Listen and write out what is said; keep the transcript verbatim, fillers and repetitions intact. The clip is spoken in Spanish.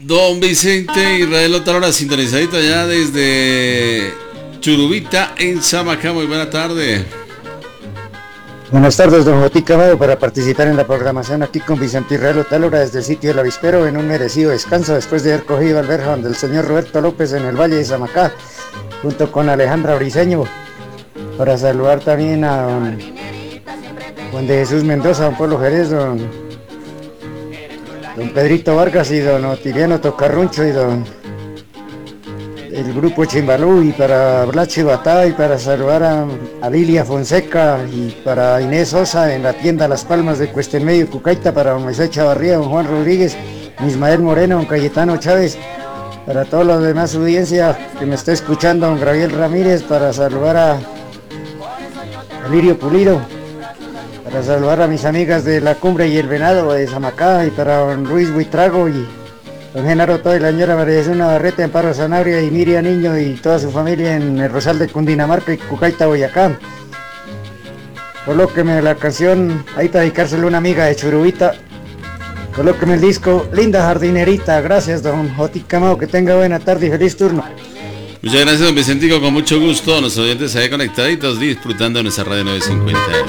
Don Vicente Israel Otalora, sintonizadito allá desde Churubita en Samacá. Muy buena tarde. Buenas tardes, don Jotica Amado, para participar en la programación aquí con Vicente Israel Otalora desde el sitio del Avispero en un merecido descanso después de haber cogido al verjón del señor Roberto López en el Valle de Samacá junto con Alejandra Briceño, para saludar también a don Juan de Jesús Mendoza, don Pablo Jerez, don, don Pedrito Vargas y don Otiliano Tocarruncho y don el grupo Chimbalú, y para Blachi Batá, y para saludar a, a Lilia Fonseca y para Inés Sosa en la tienda Las Palmas de Cuesta en Medio Cucaita, para don Moisés Chavarría, don Juan Rodríguez, Ismael Moreno, don Cayetano Chávez, para toda la demás audiencia que me está escuchando, don Gabriel Ramírez, para saludar a, a Lirio Pulido, para saludar a mis amigas de La Cumbre y el Venado de Samacá, y para don Luis Buitrago y don Genaro Toy, la señora María Jesús Navarrete, Amparo Sanabria y Miriam Niño y toda su familia en el Rosal de Cundinamarca y Cucaita, Boyacá. Colóqueme la canción, ahí para dedicárselo a una amiga de Churubita. Colóqueme el disco Linda Jardinerita. Gracias, don Jotica Amado, que tenga buena tarde y feliz turno. Muchas gracias, don Vicentico, con mucho gusto. Los oyentes ahí conectaditos disfrutando de nuestra radio novecientos cincuenta.